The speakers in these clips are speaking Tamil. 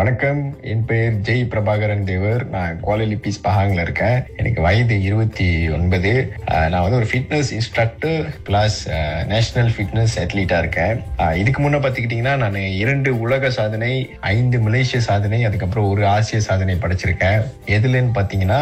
வணக்கம், என் பெயர் ஜெய் பிரபாகரன் தேவர். நான் குவாலிலிபிஸ் பஹாங்ல இருக்கேன். எனக்கு வயது 29. நான் வந்து ஒரு fitness instructor plus national fitness அத்லீட்டா இருக்கேன். இதுக்கு முன்ன பாத்துக்கிட்டீங்கன்னா நான் 2 உலக சாதனை, 5 மலேசிய சாதனை, அதுக்கப்புறம் ஒரு ஆசிய சாதனை படைச்சிருக்கேன். எதுலன்னு பாத்தீங்கன்னா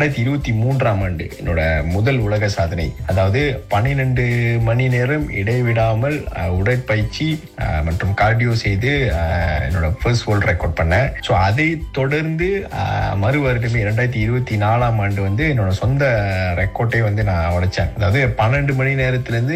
2023ஆம் ஆண்டு என்னோட முதல் உலக சாதனை, அதாவது 12 மணி நேரம் இடைவிடாமல் உடற்பயிற்சி மற்றும் கார்டியோ செய்து என்னோட ஃபர்ஸ்ட் வேர்ல்ட் ரெக்கார்ட் பண்ணேன். ஸோ அதை தொடர்ந்து மறு வருடமே 2024ஆம் ஆண்டு வந்து என்னோட சொந்த ரெக்கார்டை வந்து நான் உடைச்சேன். அதாவது 12 மணி நேரத்திலிருந்து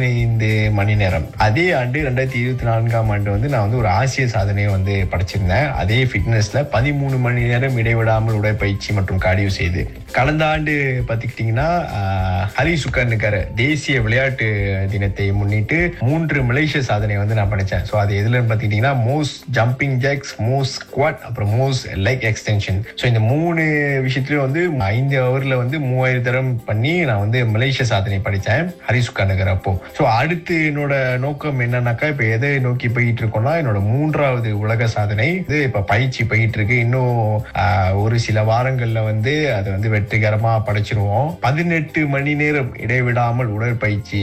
15 மணி நேரம். அதே ஆண்டு 2024ஆம் ஆண்டு வந்து நான் வந்து ஒரு ஆசிய சாதனையை வந்து படைச்சிருந்தேன். அதே ஃபிட்னஸ்ல 13 மணி நேரம் இடைவிடாமல் உடற்பயிற்சி மற்றும் கார்டியோ செய்து. கடந்த ஆண்டு பார்த்துக்கிட்டீங்கன்னா ஹரி சுகர்னுக்கர தேசிய விளையாட்டு தினத்தை முன்னிட்டு 3 மலேசிய சாதனை வந்து நான் படிச்சேன். ஸோ அது எதுலன்னு பார்த்துக்கிட்டீங்கன்னா most jumping Jacks, most squad, அப்புறம் மோஸ்ட் லெக் எக்ஸ்டென்ஷன். ஸோ இந்த 3 விஷயத்துலயும் வந்து 5 ஹவர்ல வந்து 3000 தரம் பண்ணி நான் வந்து மலேசிய சாதனை படித்தேன் ஹரி சுகர்னுக்கர் அப்போ. ஸோ அடுத்து என்னோட நோக்கம் என்னன்னாக்கா, இப்போ எதை நோக்கி போயிட்டு இருக்கோம்னா என்னோட 3வது உலக சாதனை இது இப்ப பயிற்சி போயிட்டு இருக்கு. இன்னும் ஒரு சில வாரங்கள்ல வந்து அதை வந்து வெற்றிகரமா படைச்சிருவோம். 18 மணி நேரம் இடைவிடாமல் உடற்பயிற்சி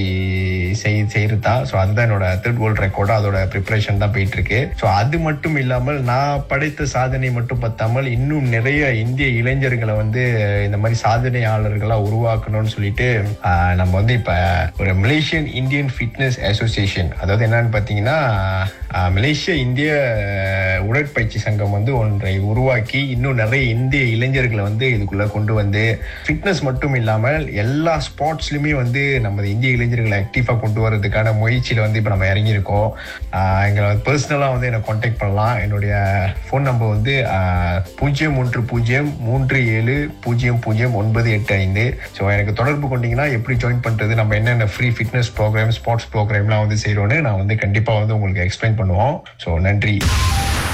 செய்யறதா. ஸோ அதுதான் என்னோட 3rd வேர்ல்ட் ரெக்கார்டு. அதோட ப்ரிப்பரேஷன் தான் போயிட்டு இருக்கு. ஸோ அது மட்டும் இல்லாமல் நான் படைத்த சாதனை மட்டும் பத்தாமல் இன்னும் நிறைய இந்திய இளைஞர்களை வந்து இந்த மாதிரி சாதனையாளர்களா உருவாக்கணும்னு சொல்லிட்டு நம்ம வந்து இப்ப ஒரு மலேசியன் இந்தியன் ஃபிட்னஸ் அசோசியேஷன், அதாவது என்னன்னு பாத்தீங்கன்னா மலேசிய இந்திய உடற்பயிற்சி சங்கம் வந்து ஒன்றை உருவாக்கி இன்னும் நிறைய இந்திய இளைஞர்களை வந்து இதுக்குள்ள கொண்டு வந்து ஃபிட்னஸ் மட்டும் இல்லாமல் எல்லா ஸ்போர்ட்ஸ்லயுமே வந்து நம்ம இந்திய இளைஞர்களை ஆக்டிவா கொண்டு வரதுக்கான முயற்சியில வந்து இப்ப நம்ம இறங்கியிருக்கோம். எங்களை பர்சனலா வந்து என்னை கான்டாக்ட் பண்ணலாம். என்னுடைய போன் நம்பர் வந்து 011037000985. ஸோ எனக்கு தொடர்பு கொண்டீங்கன்னா எப்படி ஜாயின் பண்றது, நம்ம என்னென்ன ஃப்ரீ ஃபிட்னஸ் ப்ரோக்ராம், ஸ்போர்ட்ஸ் ப்ரோக்ராம்லாம் வந்து செய்யறோம்னு நான் வந்து கண்டிப்பா வந்து உங்களுக்கு எக்ஸ்பிளைன் பண்ணுவோம். ஸோ நன்றி.